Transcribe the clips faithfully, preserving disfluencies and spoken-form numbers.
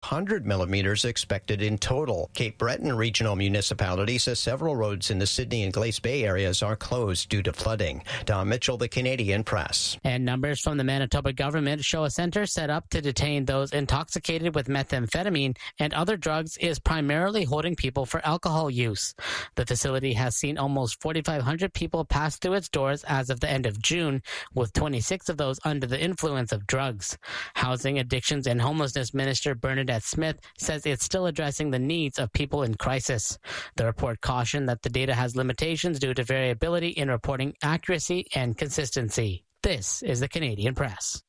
hundred millimeters expected in total. Cape Breton Regional Municipality says several roads in the Sydney and Glace Bay areas are closed due to flooding. Don Mitchell, The Canadian Press. And numbers from the Manitoba government show a center set up to detain those intoxicated with methamphetamine and other drugs is primarily holding people for alcohol use. The facility has seen almost forty-five hundred people pass through its doors as of the end of June, with twenty-six of those under the influence of drugs. Housing, Addictions and Homelessness Minister Bernadette Smith says it's still addressing the needs of people in crisis. The report cautioned that the data has limitations due to variability in reporting accuracy and consistency. This is the Canadian Press.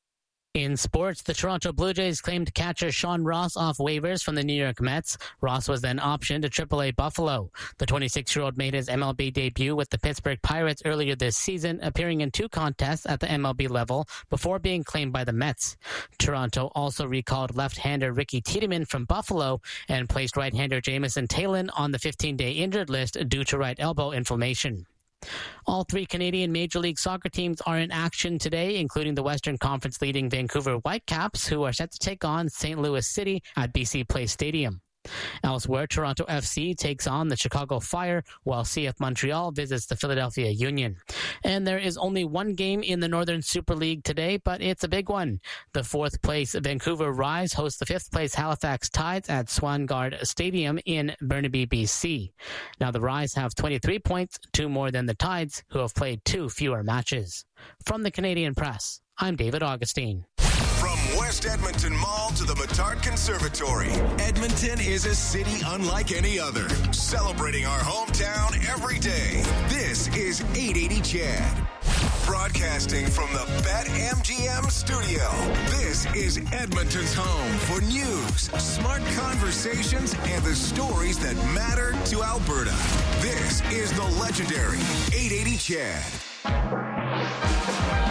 In sports, the Toronto Blue Jays claimed catcher Sean Ross off waivers from the New York Mets. Ross was then optioned to triple A Buffalo. The twenty-six-year-old made his M L B debut with the Pittsburgh Pirates earlier this season, appearing in two contests at the M L B level before being claimed by the Mets. Toronto also recalled left-hander Ricky Tiedemann from Buffalo and placed right-hander Jamison Talon on the fifteen-day injured list due to right elbow inflammation. All three Canadian Major League Soccer teams are in action today, including the Western Conference leading Vancouver Whitecaps, who are set to take on Saint Louis City at B C Place Stadium. Elsewhere, Toronto F C takes on the Chicago Fire, while C F Montreal visits the Philadelphia Union. And there is only one game in the Northern Super League today, but it's a big one. The fourth place Vancouver Rise hosts the fifth place Halifax Tides at Swangard Stadium in Burnaby, B C. Now the Rise have twenty-three points, two more than the Tides, who have played two fewer matches. From the Canadian Press, I'm David Augustine. From West Edmonton Mall to the Metard Conservatory, Edmonton is a city unlike any other, celebrating our hometown every day. This is eight eighty C H E D. Broadcasting from the BetMGM studio, this is Edmonton's home for news, smart conversations, and the stories that matter to Alberta. This is the legendary eight eighty C H E D.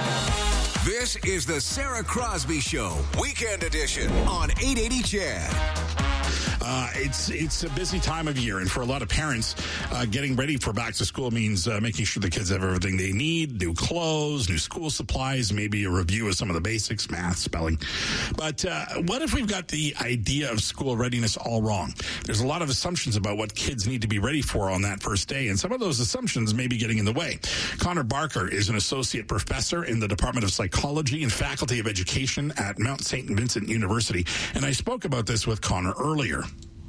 This is the Sarah Crosby Show, Weekend Edition on eight eighty C H E D. Uh, it's it's a busy time of year, and for a lot of parents, uh, getting ready for back to school means uh, making sure the kids have everything they need, new clothes, new school supplies, maybe a review of some of the basics, math, spelling. But uh, what if we've got the idea of school readiness all wrong? There's a lot of assumptions about what kids need to be ready for on that first day, and some of those assumptions may be getting in the way. Connor Barker is an associate professor in the Department of Psychology and Faculty of Education at Mount Saint Vincent University, and I spoke about this with Connor earlier.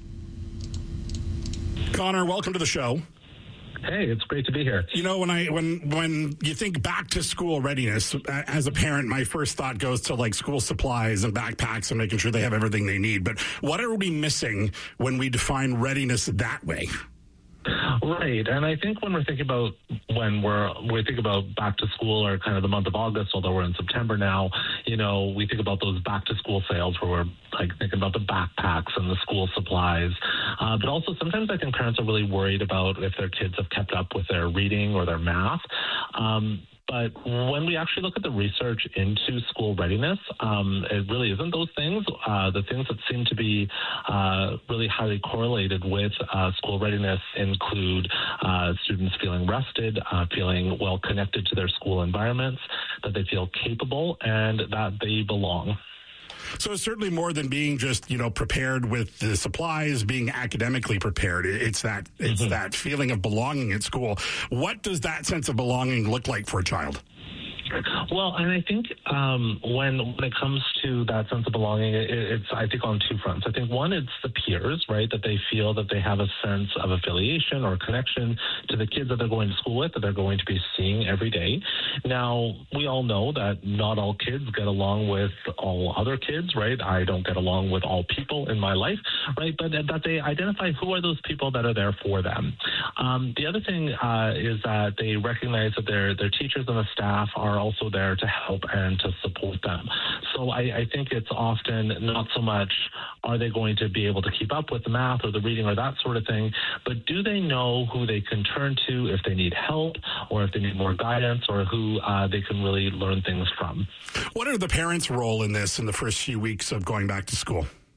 Connor, welcome to the show. Hey, it's great to be here. You know, when I when when you think back to school readiness, as a parent, my first thought goes to like school supplies and backpacks and making sure they have everything they need. But what are we missing when we define readiness that way? Right, and I think when we're thinking about when we're we think about back to school or kind of the month of August, although we're in September now, you know, we think about those back to school sales where we're like thinking about the backpacks and the school supplies. Uh, but also sometimes I think parents are really worried about if their kids have kept up with their reading or their math. Um, But when we actually look at the research into school readiness, um, it really isn't those things. Uh, the things that seem to be uh, really highly correlated with uh, school readiness include uh, students feeling rested, uh, feeling well connected to their school environments, that they feel capable, and that they belong. So it's certainly more than being just, you know, prepared with the supplies, being academically prepared. It's that it's mm-hmm. that feeling of belonging at school. What does that sense of belonging look like for a child? Well, and I think um, when when it comes to that sense of belonging, it, it's, I think, on two fronts. I think one, it's the peers, right, that they feel that they have a sense of affiliation or connection to the kids that they're going to school with, that they're going to be seeing every day. Now, we all know that not all kids get along with all other kids, right? I don't get along with all people in my life, right? But that they identify who are those people that are there for them. Um, the other thing uh, is that they recognize that their their teachers and the staff are also there to help and to support them. So I, I think it's often not so much are they going to be able to keep up with the math or the reading or that sort of thing, but do they know who they can turn to if they need help or if they need more guidance or who uh, they can really learn things from. What are the parents' role in this in the first few weeks of going back to school?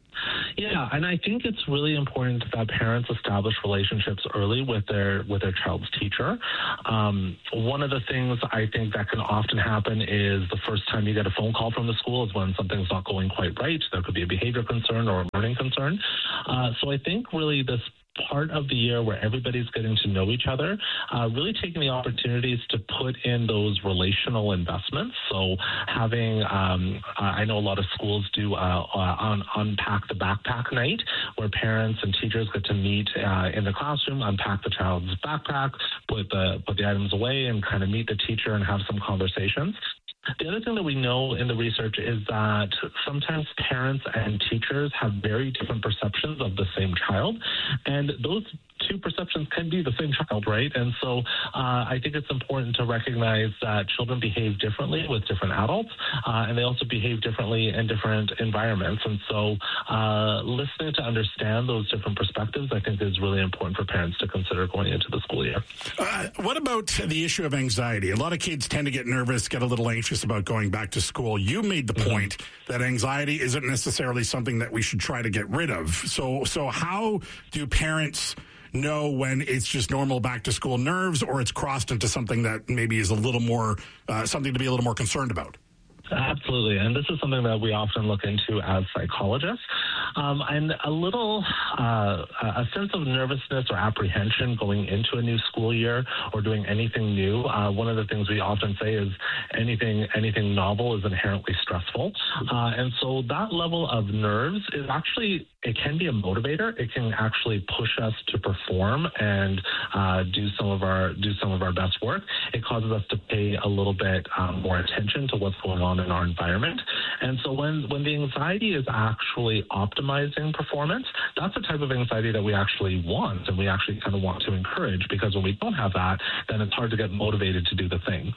Yeah, and I think it's really important that parents establish relationships early with their with their child's teacher. Um, one of the things I think that can often happen is the first time you get a phone call from the school is when something's not going quite right. There could be a behavior concern or a learning concern. Uh, so I think really this part of the year where everybody's getting to know each other, uh, really taking the opportunities to put in those relational investments. So having, um, uh, I know a lot of schools do uh, uh, un- unpack the backpack night, where parents and teachers get to meet uh, in the classroom, unpack the child's backpack, put the put the items away, and kind of meet the teacher and have some conversations. The other thing that we know in the research is that sometimes parents and teachers have very different perceptions of the same child, and those two perceptions can be the same child, right? And so uh, I think it's important to recognize that children behave differently with different adults, uh, and they also behave differently in different environments. And so uh, listening to understand those different perspectives, I think, is really important for parents to consider going into the school year. Uh, what about the issue of anxiety? A lot of kids tend to get nervous, get a little anxious about going back to school. You made the mm-hmm. point that anxiety isn't necessarily something that we should try to get rid of. So, so how do parents know when it's just normal back to school nerves, or it's crossed into something that maybe is a little more, uh, something to be a little more concerned about? Absolutely. And this is something that we often look into as psychologists. Um, and a little, uh, a sense of nervousness or apprehension going into a new school year or doing anything new. Uh, one of the things we often say is anything, anything novel is inherently stressful. Uh, and so that level of nerves is actually, it can be a motivator. It can actually push us to perform and uh, do some of our, do some of our best work. It causes us to pay a little bit um, more attention to what's going on in our environment. And so when, when the anxiety is actually optimizing performance, that's the type of anxiety that we actually want and we actually kind of want to encourage, because when we don't have that, then it's hard to get motivated to do the thing.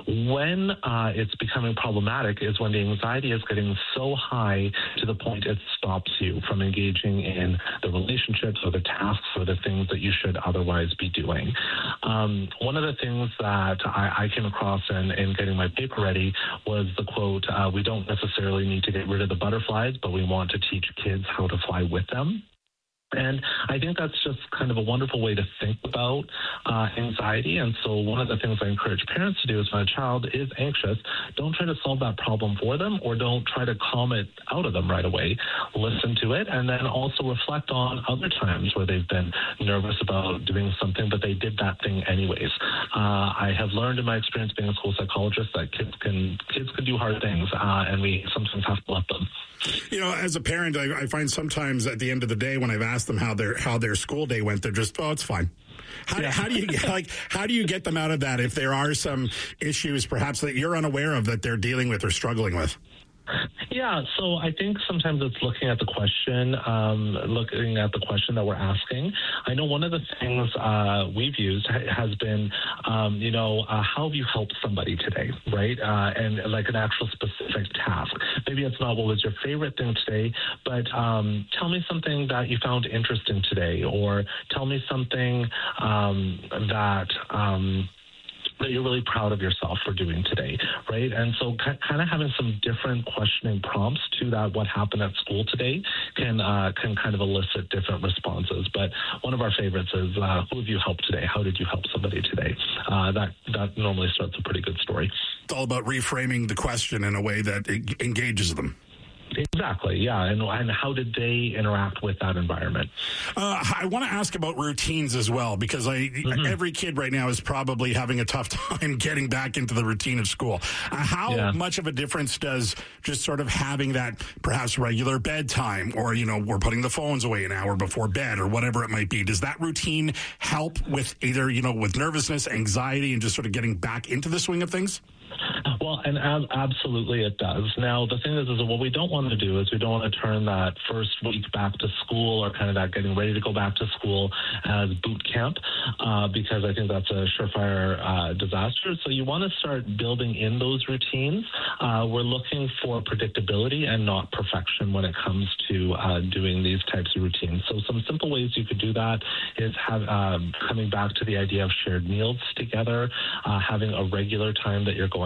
When uh, it's becoming problematic is when the anxiety is getting so high to the point it stops you from engaging in the relationships or the tasks or the things that you should otherwise be doing. Um, one of the things that I, I came across in, in getting my paper ready was the quote, uh, we don't necessarily need to get rid of the butterflies, but we want to teach kids how to fly with them. And I think that's just kind of a wonderful way to think about uh, anxiety. And so one of the things I encourage parents to do is when a child is anxious, don't try to solve that problem for them or don't try to calm it out of them right away. Listen to it and then also reflect on other times where they've been nervous about doing something, but they did that thing anyways. Uh, I have learned in my experience being a school psychologist that kids can kids can do hard things, uh, and we sometimes have to let them. You know, as a parent, I, I find sometimes at the end of the day when I've asked them how their how their school day went, they're just, oh, it's fine. How, yeah. how do you like? How do you get them out of that if there are some issues, perhaps that you're unaware of that they're dealing with or struggling with? Yeah, so I think sometimes it's looking at the question, um, looking at the question that we're asking. I know one of the things uh, we've used has been, um, you know, uh, how have you helped somebody today, right? Uh, and like an actual specific task. Maybe it's not what was your favorite thing today, but um, tell me something that you found interesting today, or tell me something um, that... Um, that you're really proud of yourself for doing today, right? And so kind of having some different questioning prompts to that what happened at school today can uh, can kind of elicit different responses. But one of our favorites is, uh, who have you helped today? How did you help somebody today? Uh, that, that normally starts a pretty good story. It's all about reframing the question in a way that it engages them. Exactly, yeah. And, and how did they interact with that environment? Uh, I want to ask about routines as well, because I, mm-hmm. every kid right now is probably having a tough time getting back into the routine of school. Uh, how yeah. much of a difference does just sort of having that perhaps regular bedtime, or, you know, we're putting the phones away an hour before bed or whatever it might be, does that routine help with either, you know, with nervousness, anxiety, and just sort of getting back into the swing of things? Well, and ab- absolutely it does. Now, the thing is, is that what we don't want to do is we don't want to turn that first week back to school or kind of that getting ready to go back to school as boot camp, uh, because I think that's a surefire uh, disaster. So you want to start building in those routines. Uh, we're looking for predictability and not perfection when it comes to uh, doing these types of routines. So some simple ways you could do that is have um, coming back to the idea of shared meals together, uh, having a regular time that you're going back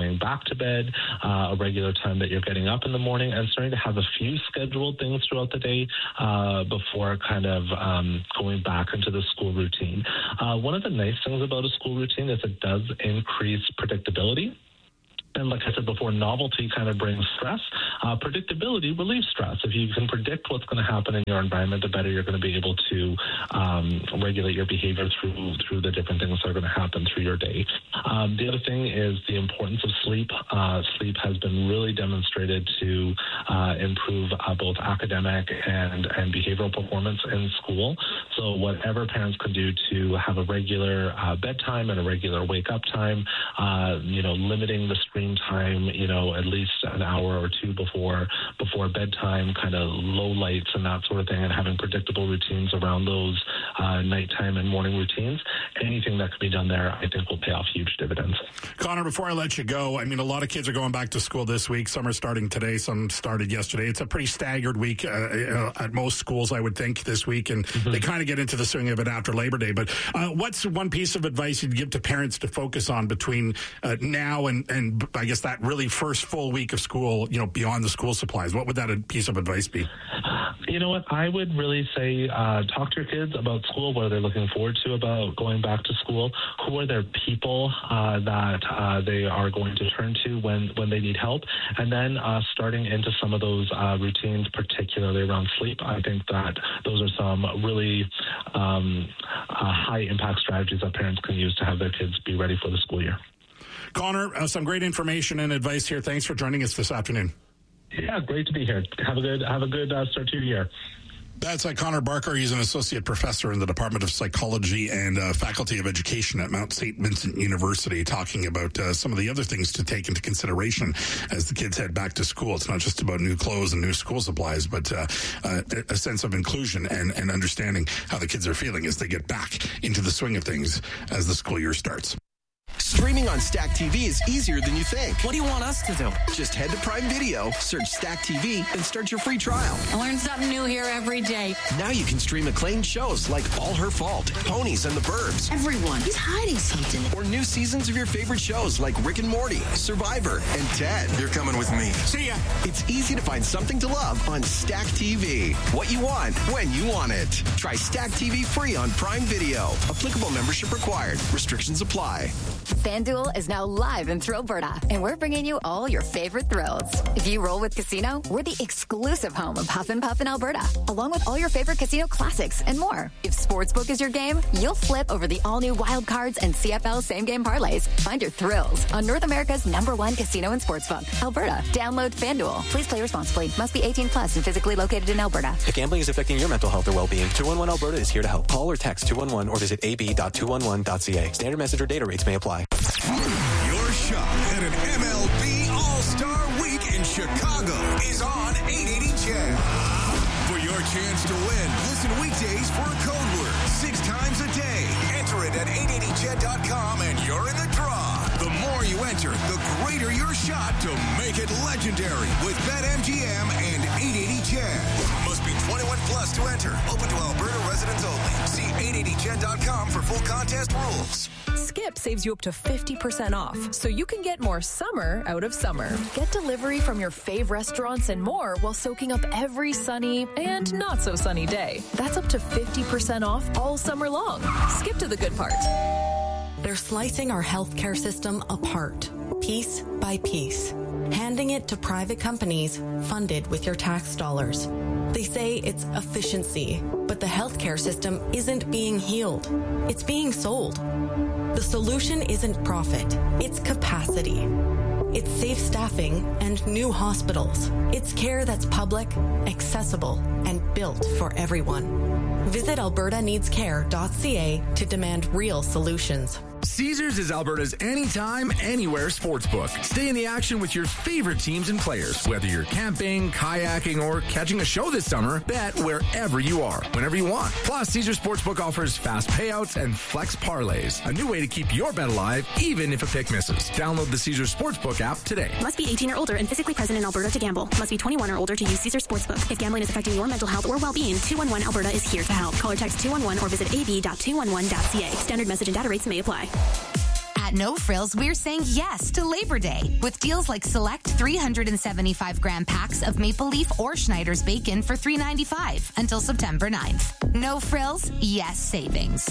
back to bed, uh, a regular time that you're getting up in the morning, and starting to have a few scheduled things throughout the day uh, before kind of um, going back into the school routine. Uh, one of the nice things about a school routine is it does increase predictability. And like I said before, novelty kind of brings stress. Uh, predictability relieves stress. If you can predict what's going to happen in your environment, the better you're going to be able to um, regulate your behavior through through the different things that are going to happen through your day. Um, the other thing is the importance of sleep. Uh, sleep has been really demonstrated to uh, improve uh, both academic and, and behavioral performance in school. So whatever parents can do to have a regular uh, bedtime and a regular wake-up time, uh, you know, limiting the screen time, you know, at least an hour or two before before bedtime, kind of low lights and that sort of thing, and having predictable routines around those uh, nighttime and morning routines. Anything that can be done there, I think, will pay off huge dividends. Connor, before I let you go, I mean, a lot of kids are going back to school this week. Some are starting today, some started yesterday. It's a pretty staggered week uh, at most schools, I would think, this week, and mm-hmm. they kind of get into the swing of it after Labor Day. But uh, what's one piece of advice you'd give to parents to focus on between uh, now and, and I guess that really first full week of school, you know, beyond the school supplies? What would that piece of advice be? You know what? I would really say uh, talk to your kids about school, what are they looking forward to about going back to school, who are their people uh, that uh, they are going to turn to when, when they need help, and then uh, starting into some of those uh, routines, particularly around sleep. I think that those are some really um, uh, high-impact strategies that parents can use to have their kids be ready for the school year. Connor, uh, some great information and advice here. Thanks for joining us this afternoon. Yeah, great to be here. Have a good have a good uh, start to your year. That's uh, Connor Barker. He's an associate professor in the Department of Psychology and uh, Faculty of Education at Mount Saint Vincent University, talking about uh, some of the other things to take into consideration as the kids head back to school. It's not just about new clothes and new school supplies, but uh, uh, a sense of inclusion and, and understanding how the kids are feeling as they get back into the swing of things as the school year starts. Streaming on Stack T V is easier than you think. What do you want us to do? Just head to Prime Video, search Stack T V, and start your free trial. I learn something new here every day. Now you can stream acclaimed shows like All Her Fault, Ponies and the Burbs. Everyone is hiding something. Or new seasons of your favorite shows like Rick and Morty, Survivor, and Ted. You're coming with me. See ya. It's easy to find something to love on Stack T V. What you want, when you want it. Try Stack T V free on Prime Video. Applicable membership required. Restrictions apply. FanDuel is now live in Thrillberta, and we're bringing you all your favorite thrills. If you roll with Casino, we're the exclusive home of Huff and Puff in Alberta, along with all your favorite casino classics and more. If Sportsbook is your game, you'll flip over the all-new Wild Cards and C F L same-game parlays. Find your thrills on North America's number one casino and sportsbook, Alberta. Download FanDuel. Please play responsibly. Must be eighteen plus and physically located in Alberta. If gambling is affecting your mental health or well-being, two one one Alberta is here to help. Call or text two one one or visit a b dot two one one dot c a. Standard message or data rates may apply. Your shot at an M L B All-Star Week in Chicago is on eight eighty C H E D. For your chance to win, listen weekdays for a code word six times a day. Enter it at eight eighty C H E D dot com and you're in the draw. The more you enter, the greater your shot to make it legendary with BetMGM and eight eighty C H E D. Must be twenty-one plus to enter. Open to Alberta residents only. See eight eighty C H E D dot com for full contest rules. Skip saves you up to fifty percent off, so you can get more summer out of summer. Get delivery from your fave restaurants and more while soaking up every sunny and not so sunny day. That's up to fifty percent off all summer long. Skip to the good part. They're slicing our healthcare system apart, piece by piece, handing it to private companies funded with your tax dollars. They say it's efficiency, but the healthcare system isn't being healed. It's being sold. The solution isn't profit, it's capacity. It's safe staffing and new hospitals. It's care that's public, accessible, and built for everyone. Visit alberta needs care dot c a to demand real solutions. Caesars is Alberta's anytime, anywhere sportsbook. Stay in the action with your favorite teams and players. Whether you're camping, kayaking, or catching a show this summer, bet wherever you are, whenever you want. Plus, Caesars Sportsbook offers fast payouts and flex parlays, a new way to keep your bet alive, even if a pick misses. Download the Caesars Sportsbook app today. Must be eighteen or older and physically present in Alberta to gamble. Must be twenty-one or older to use Caesars Sportsbook. If gambling is affecting your mental health or well-being, two one one Alberta is here to help. Call or text two one one or visit a b dot two one one dot c a. Standard message and data rates may apply. At At No Frills, we're saying yes to Labor Day with deals like select three hundred seventy-five gram packs of Maple Leaf or Schneider's bacon for three dollars and ninety-five cents until September ninth. No Frills, yes savings.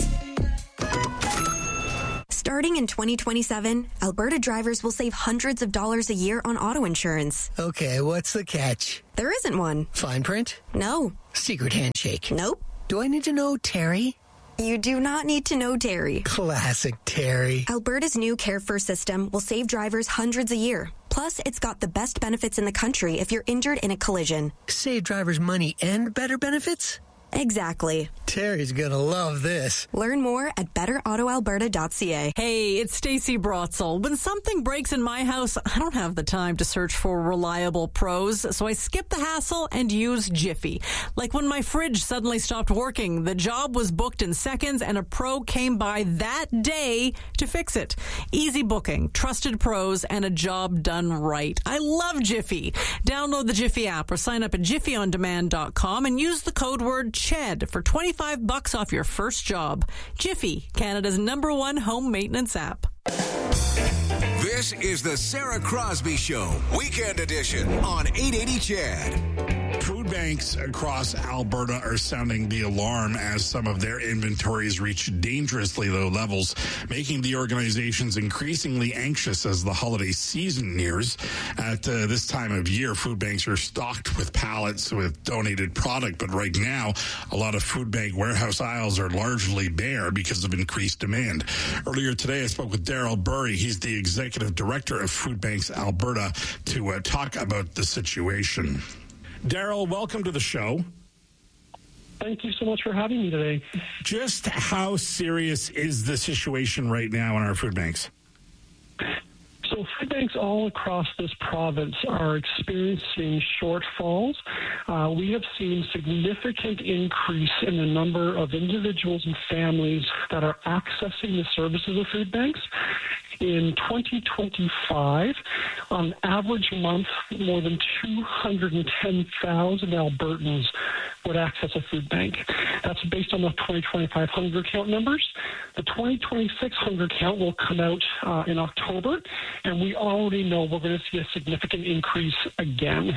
Starting in twenty twenty-seven, Alberta drivers will save hundreds of dollars a year on auto insurance. Okay, what's the catch? There isn't one. Fine print? No. Secret handshake? Nope. Do I need to know Terry? You do not need to know Terry. Classic Terry. Alberta's new Care First system will save drivers hundreds a year. Plus, it's got the best benefits in the country if you're injured in a collision. Save drivers money and better benefits? Exactly. Terry's gonna love this. Learn more at better auto alberta dot c a. Hey, it's Stacey Brotzel. When something breaks in my house, I don't have the time to search for reliable pros, so I skip the hassle and use Jiffy. Like when my fridge suddenly stopped working, the job was booked in seconds and a pro came by that day to fix it. Easy booking, trusted pros, and a job done right. I love Jiffy. Download the Jiffy app or sign up at jiffy on demand dot com and use the code word C H E D for twenty-five bucks off your first job. Jiffy, Canada's number one home maintenance app. This is the Sarah Crosby Show, Weekend Edition on eight eighty C H E D. Food banks across Alberta are sounding the alarm as some of their inventories reach dangerously low levels, making the organizations increasingly anxious as the holiday season nears. At uh, this time of year, food banks are stocked with pallets with donated product, but right now, a lot of food bank warehouse aisles are largely bare because of increased demand. Earlier today, I spoke with Daryl Burry. He's the executive director of Food Banks Alberta to uh, talk about the situation. Daryl, welcome to the show. Thank you so much for having me today. Just how serious is the situation right now in our food banks? So food banks all across this province are experiencing shortfalls. Uh, we have seen significant increase in the number of individuals and families that are accessing the services of food banks. In twenty twenty-five, on average month, more than two hundred ten thousand Albertans would access a food bank. That's based on the twenty twenty-five hunger count numbers. The twenty twenty-six hunger count will come out uh, in October, and we already know we're going to see a significant increase again.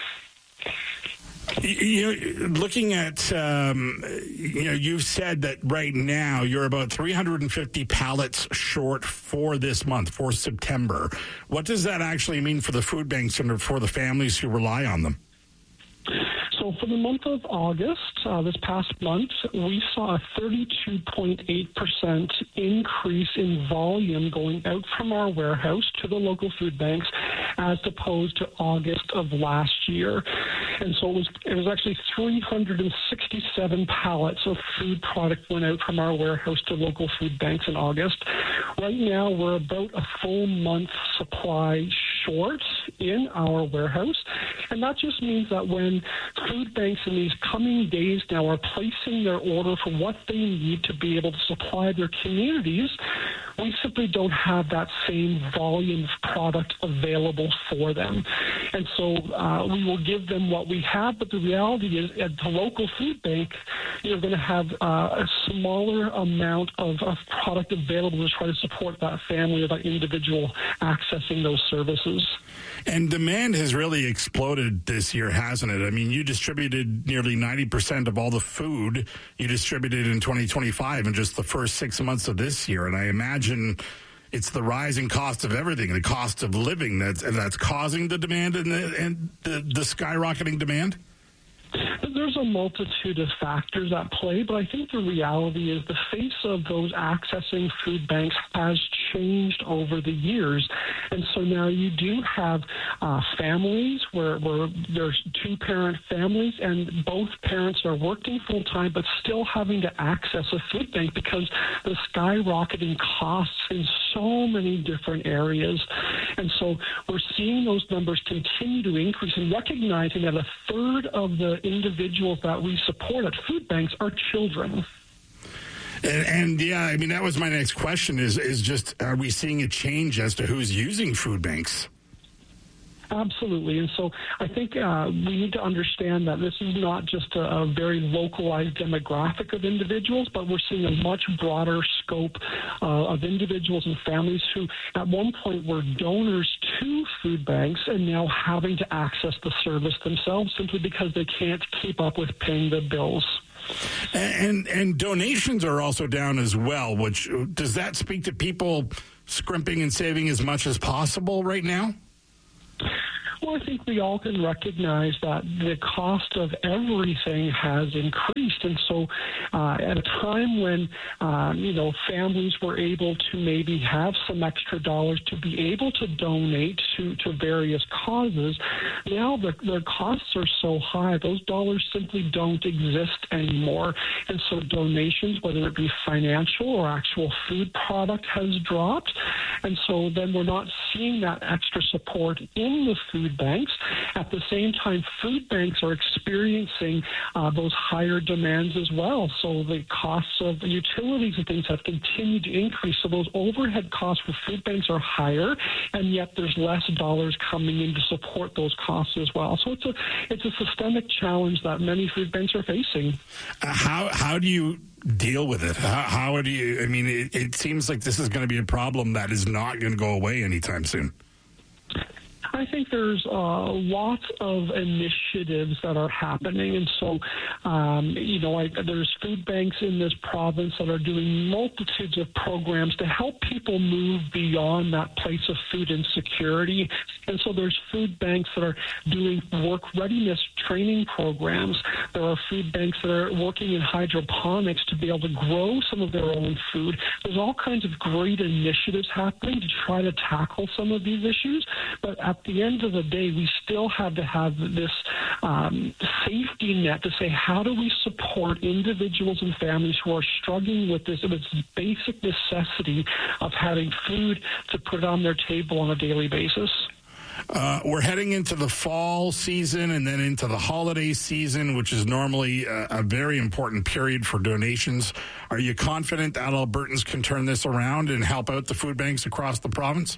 You know, looking at, um, you know, you've said that right now you're about three hundred fifty pallets short for this month, for September. What does that actually mean for the food banks and for the families who rely on them? So for the month of August, uh, this past month, we saw a thirty-two point eight percent increase in volume going out from our warehouse to the local food banks as opposed to August of last year. And so it was it was actually three hundred sixty-seven pallets of food product went out from our warehouse to local food banks in August. Right now, we're about a full month supply short in our warehouse. And that just means that when food banks in these coming days now are placing their order for what they need to be able to supply their communities, we simply don't have that same volume of product available for them. And so uh, we will give them what we have, but the reality is at the local food bank, you're going to have uh, a smaller amount of, of product available to try to support that family or that individual accessing those services. And demand has really exploded this year, hasn't it? I mean, you distributed nearly ninety percent of all the food you distributed in twenty twenty-five in just the first six months of this year. And I imagine it's the rising cost of everything, the cost of living that's that's causing the demand and the, and the, the skyrocketing demand? There's a multitude of factors at play, but I think the reality is the face of those accessing food banks has changed over the years. And so now you do have uh, families where, where there's two-parent families and both parents are working full-time but still having to access a food bank because the skyrocketing costs in so many different areas. And so we're seeing those numbers continue to increase and recognizing that a third of the individuals that we support at food banks are children. And, and yeah, I mean, that was my next question is, is just, are we seeing a change as to who's using food banks? Absolutely. And so I think uh, we need to understand that this is not just a, a very localized demographic of individuals, but we're seeing a much broader scope uh, of individuals and families who at one point were donors to food banks and now having to access the service themselves simply because they can't keep up with paying the bills. And, and donations are also down as well, which does that speak to people scrimping and saving as much as possible right now? Well, I think we all can recognize that the cost of everything has increased. And so uh, at a time when, uh, you know, families were able to maybe have some extra dollars to be able to donate to, to various causes, now the, the costs are so high, those dollars simply don't exist anymore. And so donations, whether it be financial or actual food product, has dropped. And so then we're not seeing that extra support in the food banks. At the same time, food banks are experiencing uh, those higher demands as well. So the costs of the utilities and things have continued to increase. So those overhead costs for food banks are higher, and yet there's less dollars coming in to support those costs as well. So it's a it's a systemic challenge that many food banks are facing. Uh, how how do you deal with it? How, how do you? I mean, it, it seems like this is going to be a problem that is not going to go away anytime soon. I think there's uh, lots of initiatives that are happening. And so, um, you know, I, there's food banks in this province that are doing multitudes of programs to help people move beyond that place of food insecurity. And so there's food banks that are doing work readiness training programs. There are food banks that are working in hydroponics to be able to grow some of their own food. There's all kinds of great initiatives happening to try to tackle some of these issues. But at the end of the day, we still have to have this um, safety net to say, how do we support individuals and families who are struggling with this, this basic necessity of having food to put on their table on a daily basis? Uh, we're heading into the fall season and then into the holiday season, which is normally a, a very important period for donations. Are you confident that Albertans can turn this around and help out the food banks across the province?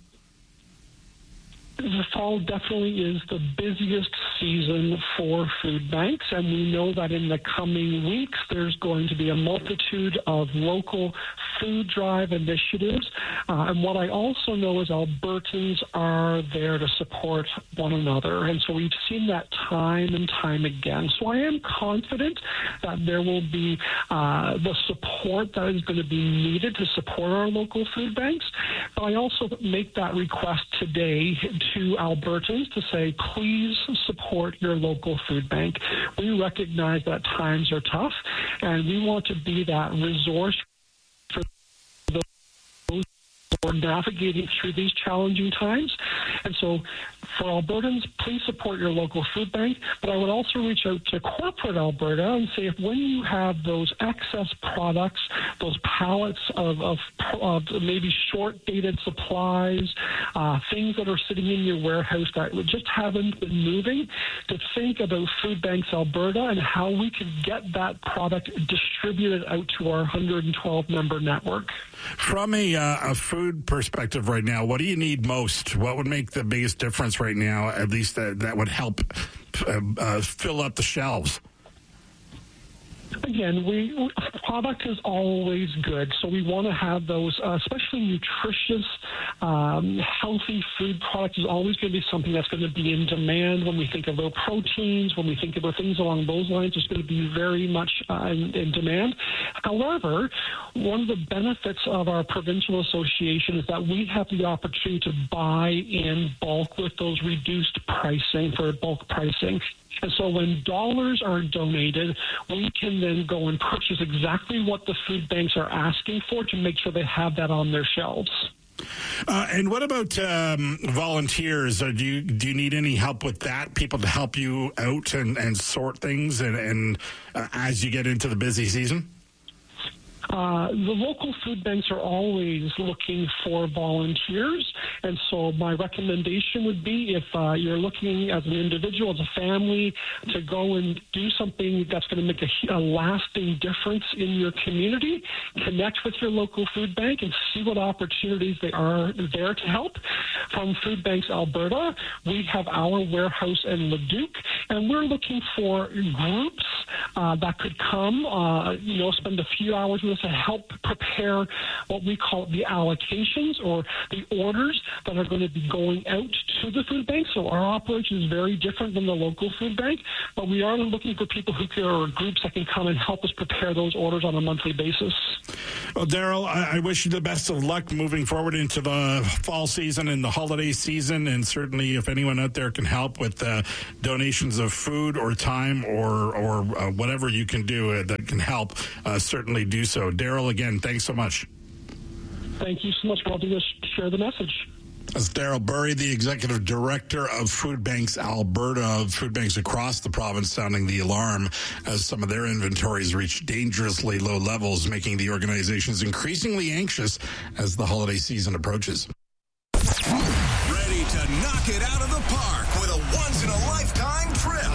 The fall definitely is the busiest season for food banks, and we know that in the coming weeks there's going to be a multitude of local food drive initiatives. Uh, and what I also know is Albertans are there to support one another, and so we've seen that time and time again. So I am confident that there will be uh, the support that is going to be needed to support our local food banks. But I also make that request today to Albertans to say, please support your local food bank. We recognize that times are tough, and we want to be that resource for those who are navigating through these challenging times. And so for Albertans, please support your local food bank. But I would also reach out to corporate Alberta and say, if when you have those excess products, those pallets of, of, of maybe short-dated supplies, uh, things that are sitting in your warehouse that just haven't been moving, to think about Food Banks Alberta and how we can get that product distributed out to our one hundred twelve member network. From a, uh, a food perspective right now, what do you need most? What would make the biggest difference right now, at least that, that would help uh, uh, fill up the shelves? Again, we product is always good, so we want to have those, uh, especially nutritious, um, healthy food products is always going to be something that's going to be in demand. When we think about proteins, when we think about things along those lines, it's going to be very much uh, in, in demand. However, one of the benefits of our provincial association is that we have the opportunity to buy in bulk with those reduced pricing for bulk pricing. And so when dollars are donated, we can then go and purchase exactly what the food banks are asking for to make sure they have that on their shelves. Uh, and what about um, volunteers? Uh, do you do you need any help with that? People to help you out and, and sort things and, and uh, as you get into the busy season? Uh, the local food banks are always looking for volunteers, and so my recommendation would be if uh, you're looking as an individual, as a family, to go and do something that's going to make a, a lasting difference in your community, connect with your local food bank and see what opportunities they are there to help. From Food Banks Alberta, we have our warehouse in Leduc, and we're looking for groups uh, that could come, uh, you know, spend a few hours with us to help prepare what we call the allocations or the orders that are going to be going out to the food bank. So our operation is very different than the local food bank, but we are looking for people who can, or groups that can come and help us prepare those orders on a monthly basis. Well, Daryl, I, I wish you the best of luck moving forward into the fall season and the holiday season, and certainly if anyone out there can help with uh, donations of food or time or or uh, whatever you can do uh, that can help, uh, certainly do so. Daryl, again, thanks so much. Thank you so much for helping us share the message. That's Daryl Burry, the Executive Director of Food Banks Alberta. Food banks across the province sounding the alarm as some of their inventories reach dangerously low levels, making the organizations increasingly anxious as the holiday season approaches. Ready to knock it out of the park with a once-in-a-lifetime trip?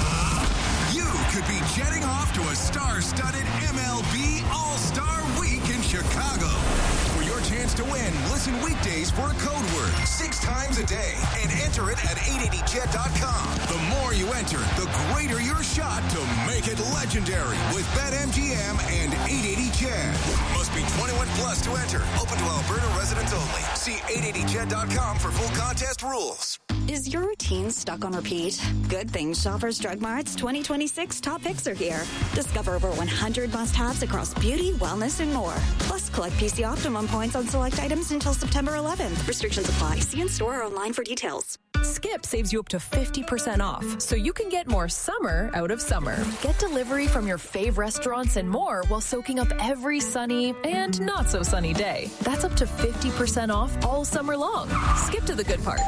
You could be jetting off to a star-studded M L B All-Star Week in Chicago. For your chance to win, listen weekdays for a code word six times a day and enter it at eight eighty jet dot com. The more you enter, the greater your shot to make it legendary with BetMGM and eight eighty jet. Must be twenty-one plus to enter. Open to Alberta residents only. See eight eighty jet dot com for full contest rules. Is your routine stuck on repeat? Good thing Shoppers Drug Mart's twenty twenty-six top picks are here. Discover over one hundred must-haves across beauty, wellness, and more. Plus, collect P C Optimum points on select items until September eleventh. Restrictions apply. See in store or online for details. Skip saves you up to fifty percent off, so you can get more summer out of summer. Get delivery from your fave restaurants and more while soaking up every sunny and not so sunny day. That's up to fifty percent off all summer long. Skip to the good part.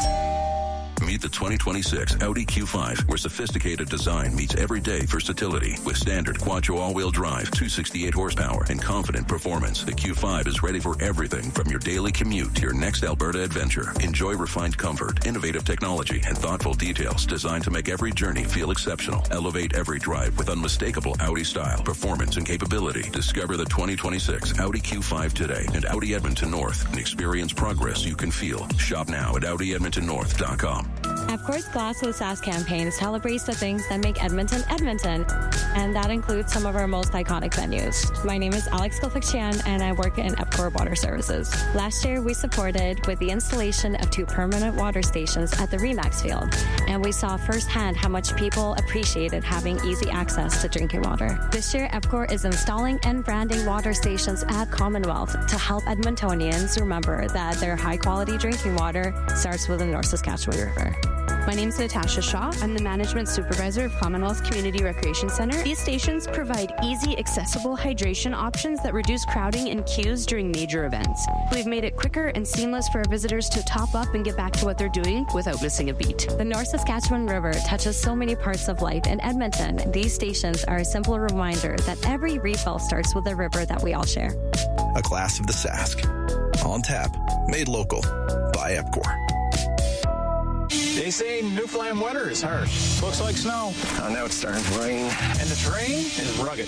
Meet the twenty twenty-six Audi Q five, where sophisticated design meets everyday versatility. With standard Quattro all-wheel drive, two hundred sixty-eight horsepower, and confident performance, the Q five is ready for everything from your daily commute to your next Alberta adventure. Enjoy refined comfort, innovative technology, and thoughtful details designed to make every journey feel exceptional. Elevate every drive with unmistakable Audi style, performance, and capability. Discover the twenty twenty-six Audi Q five today and Audi Edmonton North, and experience progress you can feel. Shop now at Audi Edmonton North dot com. EPCOR's Glass of the Sask campaign celebrates the things that make Edmonton, Edmonton, and that includes some of our most iconic venues. My name is Alex Kilfick-Chan, and I work in EPCOR Water Services. Last year, we supported with the installation of two permanent water stations at the Remax Field, and we saw firsthand how much people appreciated having easy access to drinking water. This year, EPCOR is installing and branding water stations at Commonwealth to help Edmontonians remember that their high-quality drinking water starts with the North Saskatchewan River. My name is Natasha Shaw. I'm the Management Supervisor of Commonwealth Community Recreation Center. These stations provide easy, accessible hydration options that reduce crowding and queues during major events. We've made it quicker and seamless for our visitors to top up and get back to what they're doing without missing a beat. The North Saskatchewan River touches so many parts of life in Edmonton. These stations are a simple reminder that every refill starts with a river that we all share. A glass of the Sask. On tap. Made local. By EPCOR. They say Newfoundland winter is harsh. Looks like snow. Oh, now it's starting to rain. And the terrain is rugged.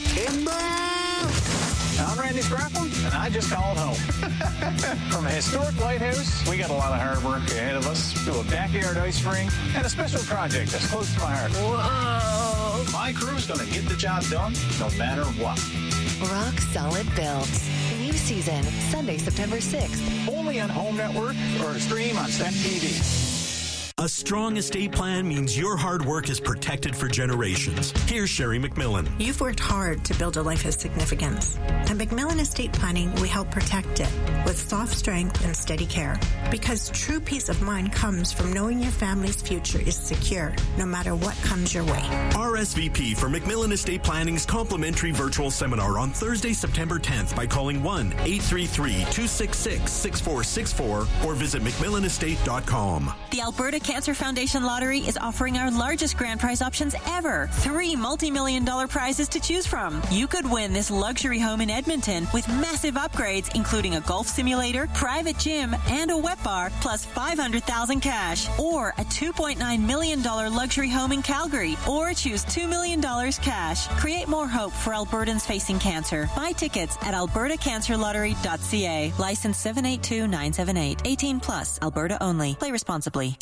I'm Randy Sprafford, and I just called home. From a historic lighthouse, we got a lot of hard work ahead of us, to a backyard ice rink, and a special project that's close to my heart. Whoa! My crew's going to get the job done, no matter what. Rock Solid Builds. New season, Sunday, September sixth. Only on Home Network or stream on Stack T V. A strong estate plan means your hard work is protected for generations. Here's Sherry McMillan. You've worked hard to build a life of significance. At McMillan Estate Planning, we help protect it with soft strength and steady care. Because true peace of mind comes from knowing your family's future is secure, no matter what comes your way. R S V P for McMillan Estate Planning's complimentary virtual seminar on Thursday, September tenth by calling one eight three three, two six six, six four six four or visit mcmillan estate dot com. The Alberta Cancer Foundation Lottery is offering our largest grand prize options ever. Three multi-million dollar prizes to choose from. You could win this luxury home in Edmonton with massive upgrades, including a golf simulator, private gym, and a wet bar, plus five hundred thousand dollars cash. Or a two point nine million dollars luxury home in Calgary. Or choose two million dollars cash. Create more hope for Albertans facing cancer. Buy tickets at alberta cancer lottery dot c a. License seven eight two nine seven eight. eighteen plus. Alberta only. Play responsibly.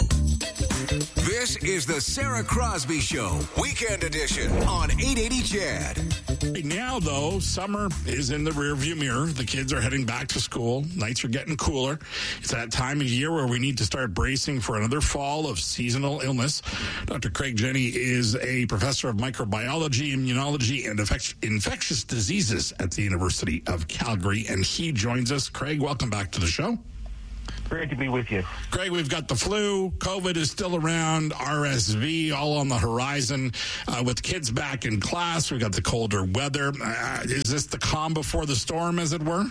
This is the Sarah Crosby Show, Weekend Edition on eight eighty C H E D. Now, though, summer is in the rearview mirror. The kids are heading back to school. Nights are getting cooler. It's that time of year where we need to start bracing for another fall of seasonal illness. Doctor Craig Jenny is a professor of microbiology, immunology, and infect- infectious diseases at the University of Calgary, and he joins us. Craig, welcome back to the show. Great to be with you. Greg, we've got the flu. COVID is still around. R S V all on the horizon. Uh, with kids back in class, we've got the colder weather. Uh, is this the calm before the storm, as it were?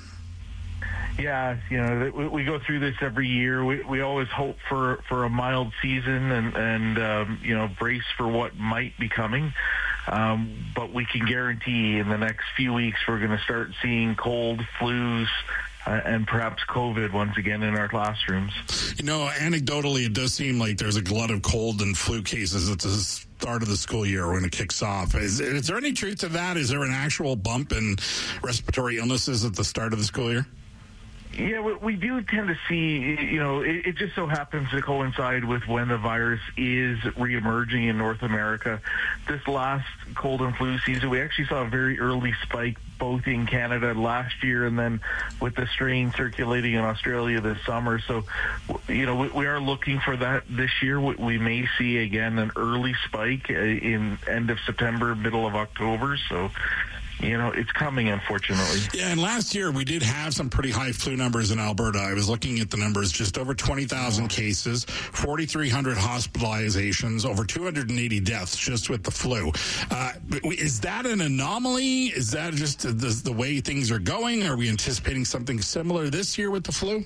Yeah, you know, we, we go through this every year. We we always hope for, for a mild season and, and um, you know, brace for what might be coming. Um, but we can guarantee in the next few weeks we're going to start seeing cold, flus, Uh, and perhaps COVID once again in our classrooms. You know, anecdotally, it does seem like there's a glut of cold and flu cases at the start of the school year when it kicks off. Is, is there any truth to that? Is there an actual bump in respiratory illnesses at the start of the school year? Yeah, we, we do tend to see, you know, it, it just so happens to coincide with when the virus is reemerging in North America. This last cold and flu season, we actually saw a very early spike both in Canada last year and then with the strain circulating in Australia this summer. So, you know, we, we are looking for that this year. We, we may see, again, an early spike in end of September, middle of October. So, you know, it's coming, unfortunately. Yeah, and last year we did have some pretty high flu numbers in Alberta. I was looking at the numbers, just over twenty thousand cases, forty-three hundred hospitalizations, over two hundred eighty deaths just with the flu. Uh, is that an anomaly? Is that just the, the way things are going? Are we anticipating something similar this year with the flu?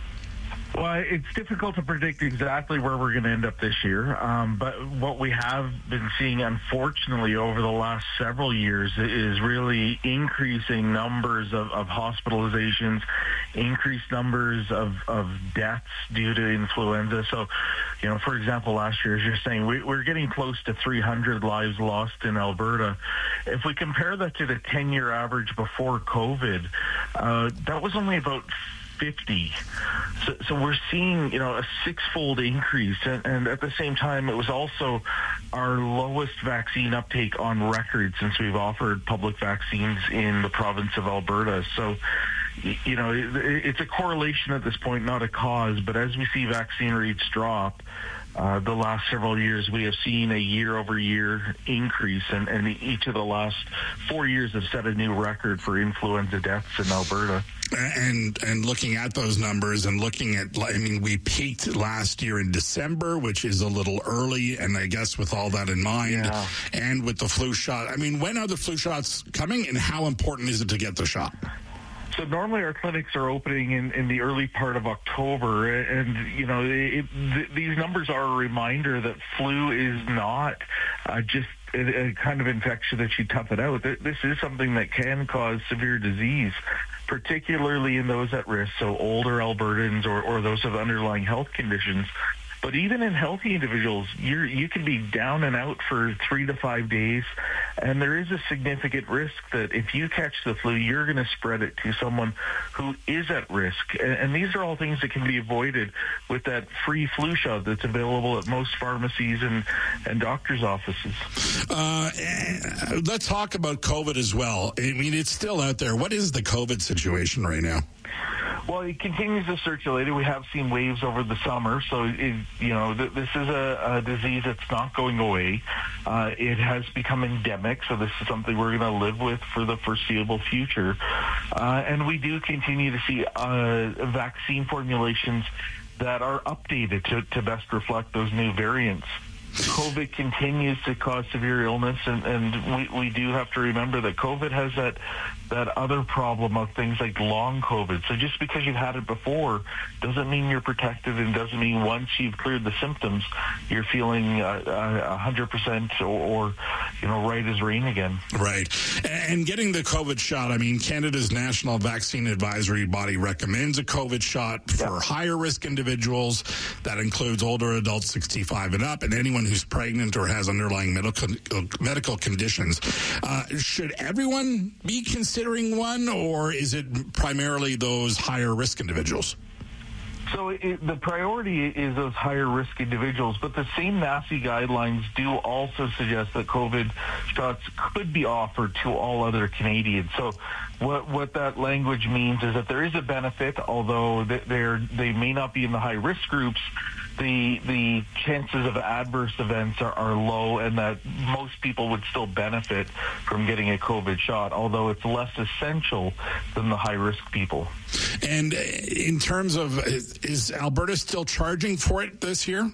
Well, it's difficult to predict exactly where we're going to end up this year. Um, but what we have been seeing, unfortunately, over the last several years is really increasing numbers of, of hospitalizations, increased numbers of, of deaths due to influenza. So, you know, for example, last year, as you're saying, we, we're getting close to three hundred lives lost in Alberta. If we compare that to the ten-year average before COVID, uh, that was only about fifty. So, so we're seeing, you know, a six-fold increase, and, and at the same time, it was also our lowest vaccine uptake on record since we've offered public vaccines in the province of Alberta. So, you know, it, it's a correlation at this point, not a cause, but as we see vaccine rates drop, Uh, the last several years, we have seen a year-over-year increase, and, and each of the last four years have set a new record for influenza deaths in Alberta. And and looking at those numbers and looking at, I mean, we peaked last year in December, which is a little early, and I guess with all that in mind, yeah. and with the flu shot, I mean, when are the flu shots coming, and how important is it to get the shot? So normally our clinics are opening in, in the early part of October, and, you know, it, th- these numbers are a reminder that flu is not uh, just a, a kind of infection that you tough it out. This is something that can cause severe disease, particularly in those at risk, so older Albertans or, or those with underlying health conditions. But even in healthy individuals, you're, you can be down and out for three to five days, and there is a significant risk that if you catch the flu, you're going to spread it to someone who is at risk. And, and these are all things that can be avoided with that free flu shot that's available at most pharmacies and, and doctors' offices. Uh, let's talk about COVID as well. I mean, it's still out there. What is the COVID situation right now? Well, it continues to circulate. We have seen waves over the summer, so it, you know th- this is a, a disease that's not going away. Uh, it has become endemic, so this is something we're going to live with for the foreseeable future. Uh, and we do continue to see uh, vaccine formulations that are updated to, to best reflect those new variants. COVID continues to cause severe illness, and, and we, we do have to remember that COVID has that that other problem of things like long COVID. So just because you've had it before doesn't mean you're protected, and doesn't mean once you've cleared the symptoms, you're feeling uh, uh, one hundred percent or, or, you know, right as rain again. Right. And getting the COVID shot, I mean, Canada's National Vaccine Advisory Body recommends a COVID shot for yeah. higher risk individuals. That includes older adults sixty-five and up, and anyone who's pregnant or has underlying medical medical conditions. Uh, should everyone be considering one, or is it primarily those higher risk individuals? So it, the priority is those higher risk individuals, but the same N A C I guidelines do also suggest that COVID shots could be offered to all other Canadians. So what what that language means is that there is a benefit, although they're, they may not be in the high risk groups. The the chances of adverse events are, are low, and that most people would still benefit from getting a COVID shot, although it's less essential than the high-risk people. And in terms of, is Alberta still charging for it this year?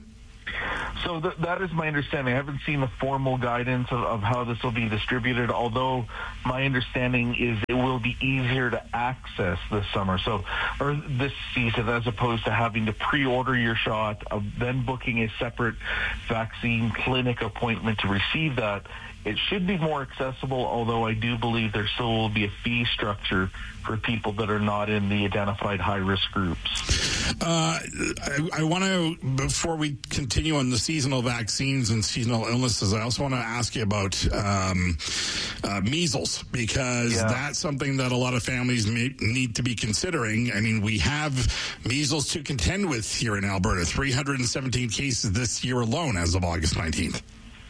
So th- that is my understanding. I haven't seen the formal guidance of, of how this will be distributed, although my understanding is it will be easier to access this summer, so or this season, as opposed to having to pre-order your shot, uh, then booking a separate vaccine clinic appointment to receive that. It should be more accessible, although I do believe there still will be a fee structure for people that are not in the identified high-risk groups. Uh, I, I want to, before we continue on the seasonal vaccines and seasonal illnesses, I also want to ask you about um, uh, measles, because yeah. that's something that a lot of families may need to be considering. I mean, we have measles to contend with here in Alberta, three hundred seventeen cases this year alone as of August nineteenth.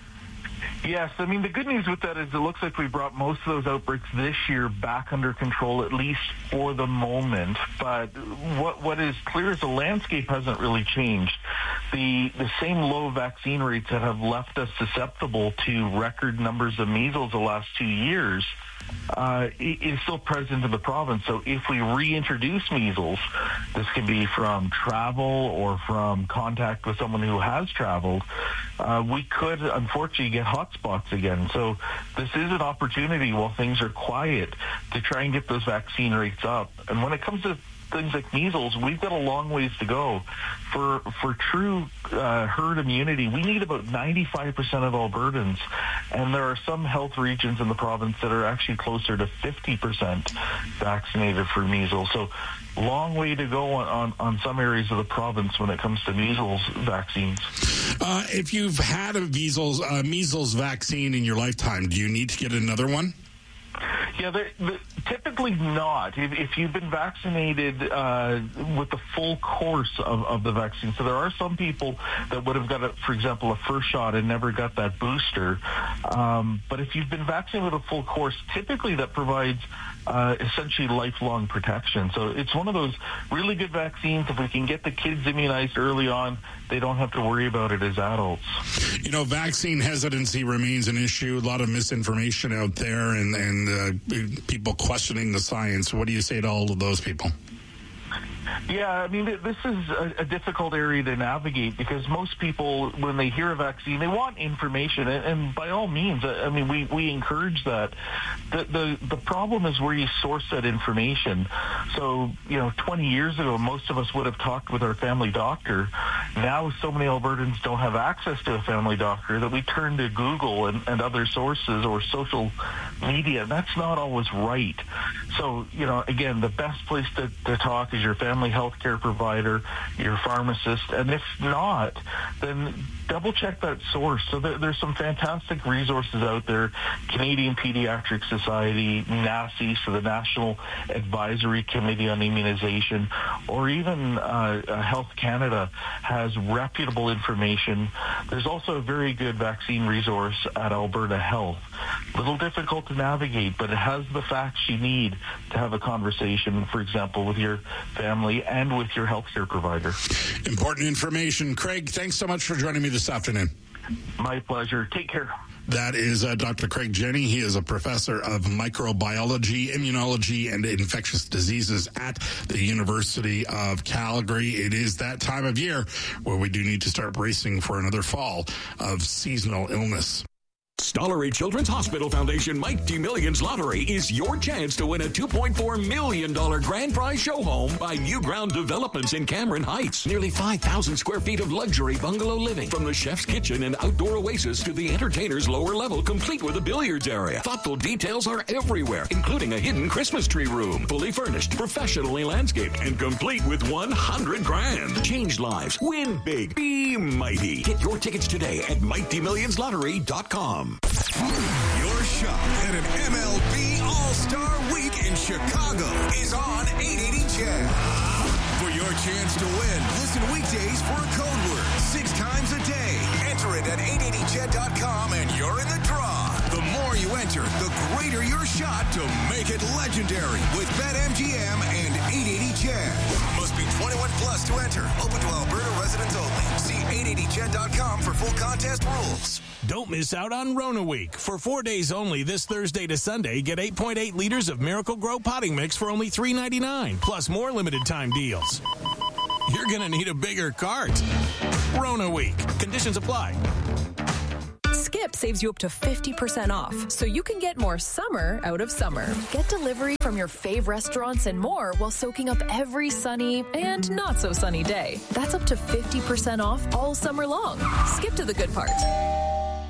Yes, I mean, the good news with that is it looks like we brought most of those outbreaks this year back under control, at least for the moment. But what what is clear is the landscape hasn't really changed. The the same low vaccine rates that have left us susceptible to record numbers of measles the last two years uh, is still present in the province. So if we reintroduce measles, this can be from travel or from contact with someone who has traveled, uh, we could unfortunately get hotspots again. So this is an opportunity while things are quiet to try and get those vaccine rates up. And when it comes to things like measles, we've got a long ways to go. For for true uh, herd immunity, we need about ninety-five percent of Albertans, and there are some health regions in the province that are actually closer to fifty percent vaccinated for measles. So long way to go on, on, on some areas of the province when it comes to measles vaccines. Uh, if you've had a measles, uh, measles vaccine in your lifetime, do you need to get another one? Yeah, they're, they're typically not. If, if you've been vaccinated uh, with the full course of, of the vaccine, so there are some people that would have got, a, for example, a first shot and never got that booster. Um, but if you've been vaccinated with a full course, typically that provides uh, essentially lifelong protection. So it's one of those really good vaccines. If we can get the kids immunized early on, they don't have to worry about it as adults. You know, vaccine hesitancy remains an issue. A lot of misinformation out there, and, and uh, people questioning the science. What do you say to all of those people? Yeah, I mean, this is a, a difficult area to navigate because most people, when they hear a vaccine, they want information, and, and by all means, I mean, we, we encourage that. The, the the problem is where you source that information. So, you know, twenty years ago, most of us would have talked with our family doctor. Now, so many Albertans don't have access to a family doctor that we turn to Google and, and other sources or social media. That's not always right. So, you know, again, the best place to, to talk is your family health care provider, your pharmacist, and if not, then double check that source. So there, there's some fantastic resources out there. Canadian Pediatric Society, N A C I, so the National Advisory Committee on Immunization, or even uh, Health Canada has reputable information. There's also a very good vaccine resource at Alberta Health. A little difficult to navigate, but it has the facts you need to have a conversation, for example, with your family and with your healthcare provider. Important information. Craig, thanks so much for joining me this afternoon. My pleasure. Take care. That is uh, Doctor Craig Jenny. He is a professor of microbiology, immunology, and infectious diseases at the University of Calgary. It is that time of year where we do need to start bracing for another fall of seasonal illness. Stollery Children's Hospital Foundation Mighty Millions Lottery is your chance to win a two point four million dollars grand prize show home by New Ground Developments in Cameron Heights. Nearly five thousand square feet of luxury bungalow living, from the chef's kitchen and outdoor oasis to the entertainer's lower level, complete with a billiards area. Thoughtful details are everywhere, including a hidden Christmas tree room, fully furnished, professionally landscaped, and complete with one hundred grand. Change lives, win big, be mighty. Get your tickets today at mighty millions lottery dot com. Your shot at an M L B All-Star Week in Chicago is on eight eighty C H E D. For your chance to win, listen weekdays for a code word six times a day. Enter it at eight eighty C H E D dot com and you're in the draw. The more you enter, the greater your shot to make it legendary with BetMGM and eight eighty C H E D. Must be twenty-one plus to enter. Open to Alberta residents only. See eight eighty C H E D dot com for full contest rules. Don't miss out on Rona Week. For four days only, this Thursday to Sunday, get eight point eight liters of Miracle Grow potting mix for only three ninety-nine, plus more limited time deals. You're going to need a bigger cart. Rona Week. Conditions apply. Skip saves you up to fifty percent off, so you can get more summer out of summer. Get delivery from your fave restaurants and more while soaking up every sunny and not so sunny day. That's up to fifty percent off all summer long. Skip to the good part.